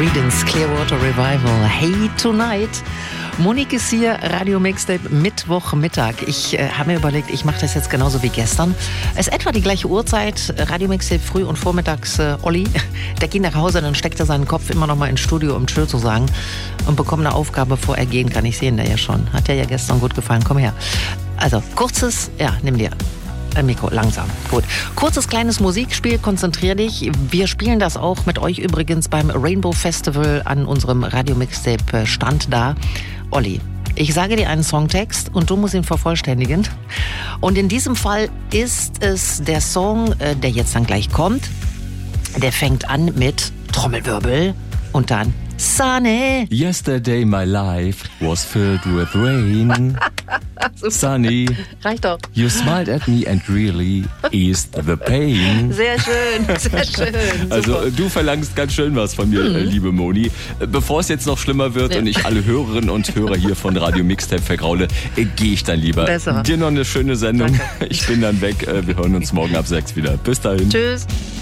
Creedence Clearwater Revival. Hey Tonight. Monique ist hier, Radio Mixtape, Mittwochmittag. Ich habe mir überlegt, ich mache das jetzt genauso wie gestern. Es ist etwa die gleiche Uhrzeit, Radio Mixtape früh und vormittags. Olli, der geht nach Hause, dann steckt er seinen Kopf immer noch mal ins Studio, um Tschö zu sagen. Und bekommt eine Aufgabe, bevor er gehen kann. Ich sehe ihn da ja schon. Hat ja gestern gut gefallen. Komm her. Also, kurzes, nimm dir Mikro, langsam. Gut. Kurzes, kleines Musikspiel, konzentrier dich. Wir spielen das auch mit euch übrigens beim Rainbow Festival an unserem Radio Mixtape Stand da. Olli, ich sage dir einen Songtext und du musst ihn vervollständigen. Und in diesem Fall ist es der Song, der jetzt dann gleich kommt. Der fängt an mit Trommelwirbel und dann Sunny. Yesterday my life was filled with rain. Sunny. Reicht doch. You smiled at me and really eased the pain. Sehr schön, sehr schön. Also du verlangst ganz schön was von mir, liebe Moni. Bevor es jetzt noch schlimmer wird und ich alle Hörerinnen und Hörer hier von Radio Mixtape vergraule, gehe ich dann lieber. Besser. Dir noch eine schöne Sendung. Danke. Ich bin dann weg. Wir hören uns morgen ab 6 wieder. Bis dahin. Tschüss.